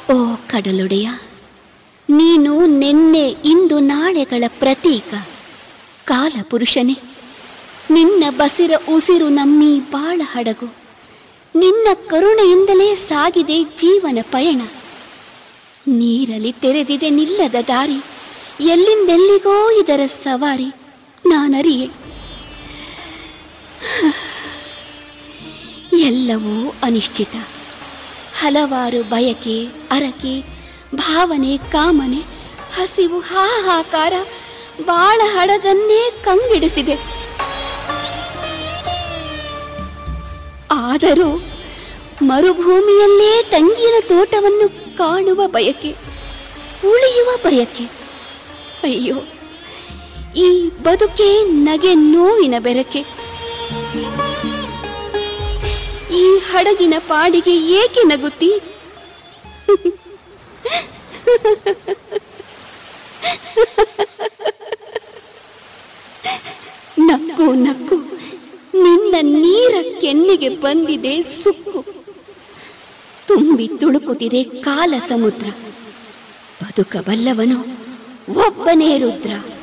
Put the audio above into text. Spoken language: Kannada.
ಓ ಕಡಲೊಡೆಯ, ನೀನು ನಿನ್ನೆ ಇಂದು ನಾಳೆಗಳ ಪ್ರತೀಕ. ಕಾಲಪುರುಷನೇ, ನಿನ್ನ ಬಸಿರ ಉಸಿರು ನಮ್ಮೀ ಬಾಳ ಹಡಗು. ನಿನ್ನ ಕರುಣೆಯಿಂದಲೇ ಸಾಗಿದೆ ಜೀವನ ಪಯಣ. ನೀರಲ್ಲಿ ತೆರೆದಿದೆ ನಿಲ್ಲದ ದಾರಿ, ಎಲ್ಲಿಂದೆಲ್ಲಿಗೋ ಇದರ ಸವಾರಿ ನಾನರಿಯೆ. ಎಲ್ಲವೂ ಅನಿಶ್ಚಿತ. ಹಲವಾರು ಬಯಕೆ, ಅರಕೆ, ಭಾವನೆ, ಕಾಮನೆ, ಹಸಿವು, ಹಾಹಾಕಾರ ಬಾಳ ಹಡಗನ್ನೇ ಕಂಗಿಡಿಸಿದೆ. ಆದರೂ ಮರುಭೂಮಿಯಲ್ಲೇ ತಂಗಿನ ತೋಟವನ್ನು ಕಾಣುವ ಬಯಕೆ, ಉಳಿಯುವ ಬಯಕೆ. ಅಯ್ಯೋ, ಈ ಬದುಕೆ ನಗೆ ನೋವಿನ ಬೆರಕೆ. ಈ ಹಡಗಿನ ಪಾಡಿಗೆ ಏಕೆ ನಗುತ್ತಿ? ನಕ್ಕು ನಕ್ಕು, ನಿನ್ನ ನೀರ ಕೆನ್ನಿಗೆ ಬಂದಿದೆ ಸುಕ್ಕು. ತುಂಬಿ ತುಳುಕುತ್ತಿದೆ ಕಾಲ ಸಮುದ್ರ. ಬದುಕಬಲ್ಲವನು ಒಬ್ಬನೇ ರುದ್ರ.